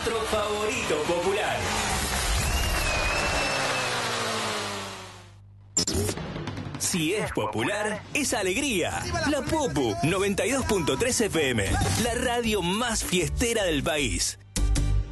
nuestro favorito popular. Si es popular, es alegría. La Popu 92.3 FM, la radio más fiestera del país.